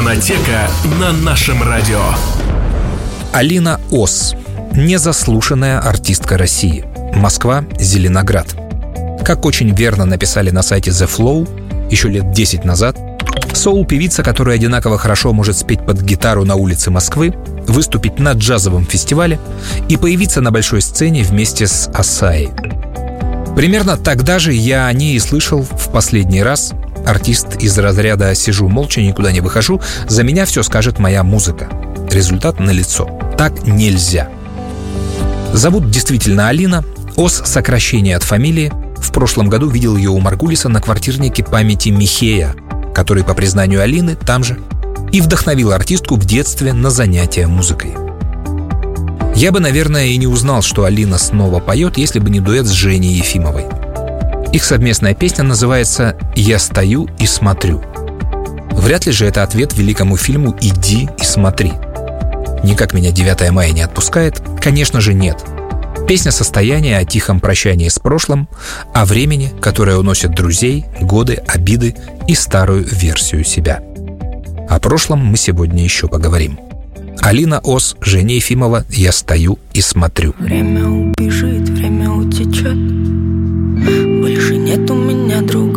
Фонотека на нашем радио. Алина Ос. Незаслушанная артистка России. Москва, Зеленоград. Как очень верно написали на сайте The Flow еще лет 10 назад, соул-певица, которая одинаково хорошо может спеть под гитару на улице Москвы, выступить на джазовом фестивале и появиться на большой сцене вместе с Асаи. Примерно тогда же я о ней и слышал в последний раз. Артист из разряда «сижу молча, никуда не выхожу, за меня все скажет моя музыка». Результат налицо. Так нельзя. Зовут действительно Алина. Ос — сокращение от фамилии. В прошлом году видел ее у Маргулиса на квартирнике памяти Михея, который, по признанию Алины, там же, и вдохновил артистку в детстве на занятия музыкой. Я бы, наверное, и не узнал, что Алина снова поет, если бы не дуэт с Женей Ефимовой. Их совместная песня называется «Я стою и смотрю». Вряд ли же это ответ великому фильму «Иди и смотри». «Никак меня 9 мая не отпускает» — конечно же, нет. Песня состояния о тихом прощании с прошлым, о времени, которое уносит друзей, годы, обиды и старую версию себя. О прошлом мы сегодня еще поговорим. Алина Ос, Женя Ефимова, «Я стою и смотрю». Время убежит, время утечет. Больше нет у меня друга.